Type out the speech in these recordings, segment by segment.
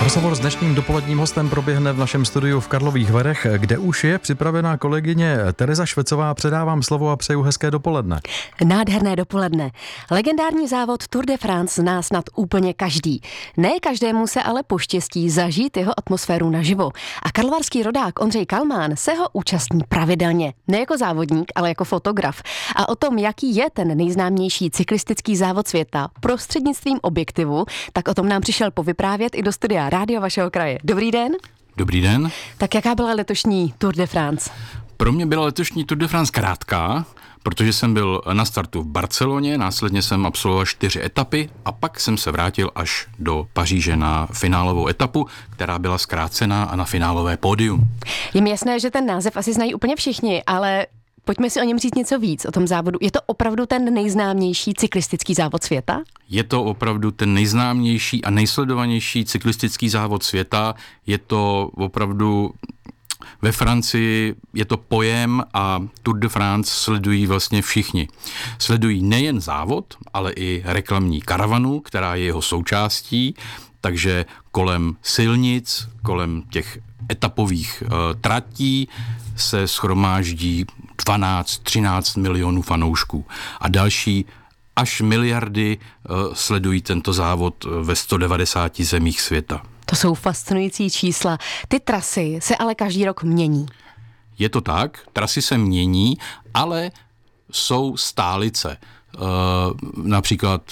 Rozhovor s dnešním dopoledním hostem proběhne v našem studiu v Karlových Varech, kde už je připravená kolegyně Tereza Švecová. Předávám slovo a přeju hezké dopoledne. Nádherné dopoledne. Legendární závod Tour de France zná snad úplně každý. Ne každému se ale poštěstí zažít jeho atmosféru naživo. A karlovarský rodák Ondřej Kalmán se ho účastní pravidelně. Ne jako závodník, ale jako fotograf. A o tom, jaký je ten nejznámější cyklistický závod světa prostřednictvím objektivu, tak o tom nám přišel povyprávět i do studia Rádio vašeho kraje. Dobrý den. Dobrý den. Tak jaká byla letošní Tour de France? Pro mě byla letošní Tour de France krátká, protože jsem byl na startu v Barceloně, následně jsem absolvoval 4 etapy a pak jsem se vrátil až do Paříže na finálovou etapu, která byla zkrácená a na finálové pódium. Je mi jasné, že ten název asi znají úplně všichni, ale pojďme si o něm říct něco víc, o tom závodu. Je to opravdu ten nejznámější cyklistický závod světa? Je to opravdu ten nejznámější a nejsledovanější cyklistický závod světa. Je to opravdu ve Francii, je to pojem a Tour de France sledují vlastně všichni. Sledují nejen závod, ale i reklamní karavanu, která je jeho součástí, takže kolem silnic, kolem těch etapových tratí se shromáždí 12-13 milionů fanoušků a další až miliardy sledují tento závod ve 190 zemích světa. To jsou fascinující čísla. Ty trasy se ale každý rok mění. Je to tak, trasy se mění, ale jsou stálice. Například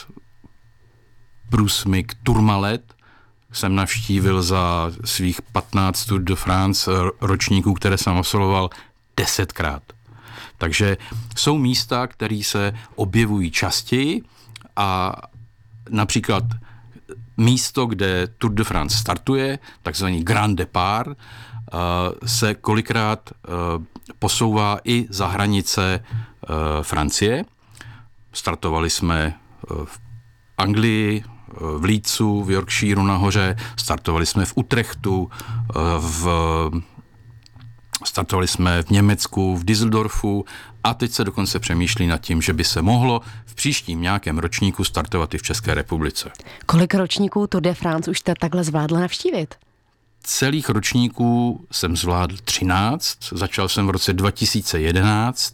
průsmyk Tourmalet jsem navštívil za svých 15 Tour de France ročníků, které jsem absolvoval 10krát. Takže jsou místa, které se objevují častěji a například místo, kde Tour de France startuje, takzvaný Grand Départ, se kolikrát posouvá i za hranice Francie. Startovali jsme v Anglii, v Leedsu, v Yorkshireu nahoře, startovali jsme v Utrechtu, startovali jsme v Německu, v Düsseldorfu a teď se dokonce přemýšlí nad tím, že by se mohlo v příštím nějakém ročníku startovat i v České republice. Kolik ročníků Tour de France už jste takhle zvládl navštívit? Celých ročníků jsem zvládl 13, začal jsem v roce 2011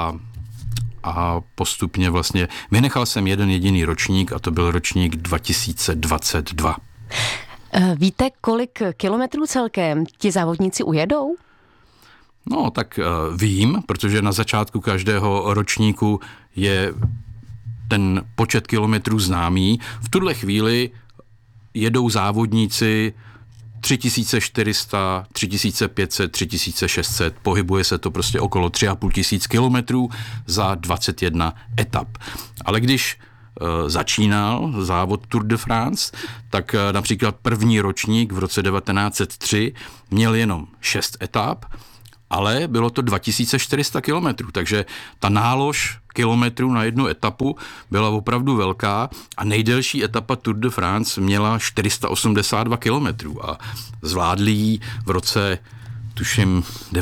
a postupně vlastně vynechal jsem jeden jediný ročník a to byl ročník 2022. Víte, kolik kilometrů celkem ti závodníci ujedou? No, tak vím, protože na začátku každého ročníku je ten počet kilometrů známý. V tuhle chvíli jedou závodníci 3400, 3500, 3600, pohybuje se to prostě okolo 3500 kilometrů za 21 etap. Ale když začínal závod Tour de France, tak například první ročník v roce 1903 měl jenom 6 etap, ale bylo to 2400 kilometrů, takže ta nálož kilometrů na jednu etapu byla opravdu velká a nejdelší etapa Tour de France měla 482 kilometrů a zvládli ji v roce, tuším,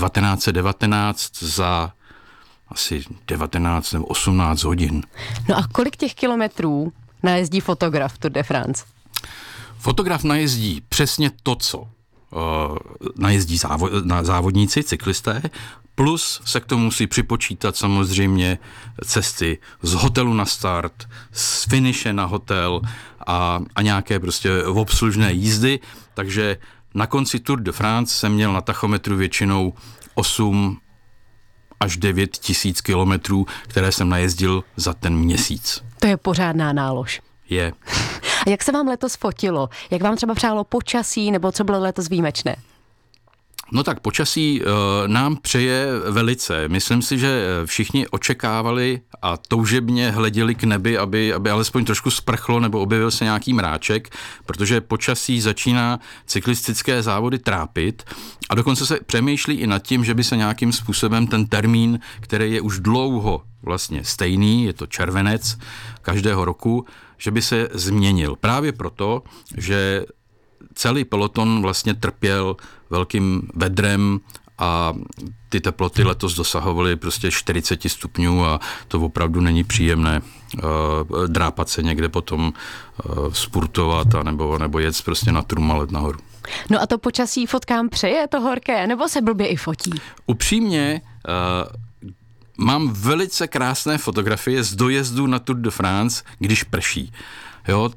1919 za asi 19 nebo 18 hodin. No a kolik těch kilometrů najezdí fotograf Tour de France? Fotograf najezdí přesně to, co najezdí závodníci, cyklisté, plus se k tomu musí připočítat samozřejmě cesty z hotelu na start, z finiše na hotel a nějaké prostě obslužné jízdy, takže na konci Tour de France jsem měl na tachometru většinou 8 až 9 tisíc kilometrů, které jsem najezdil za ten měsíc. To je pořádná nálož. Je. A jak se vám letos fotilo? Jak vám třeba přálo počasí, nebo co bylo letos výjimečné? No tak počasí nám přeje velice. Myslím si, že všichni očekávali a toužebně hleděli k nebi, aby alespoň trošku sprchlo nebo objevil se nějaký mráček, protože počasí začíná cyklistické závody trápit a dokonce se přemýšlí i nad tím, že by se nějakým způsobem ten termín, který je už dlouho vlastně stejný, je to červenec každého roku, že by se změnil. Právě proto, že celý peloton vlastně trpěl velkým vedrem a ty teploty letos dosahovaly prostě 40 stupňů a to opravdu není příjemné drápat se někde potom spurtovat nebo jet prostě na Tourmalet nahoru. No a to počasí fotkám přeje, to horké, nebo se blbě i fotí? Upřímně, mám velice krásné fotografie z dojezdu na Tour de France, když prší. Jo,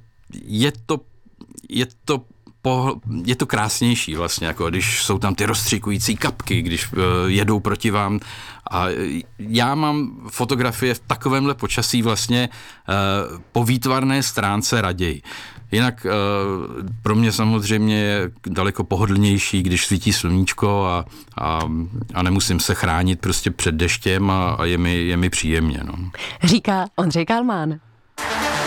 je to krásnější vlastně, jako když jsou tam ty rozstřikující kapky, když jedou proti vám. A já mám fotografie v takovémhle počasí vlastně po výtvarné stránce raději. Jinak pro mě samozřejmě je daleko pohodlnější, když svítí sluníčko a nemusím se chránit prostě před deštěm a je mi příjemně. No. Říká Ondřej Kalmán.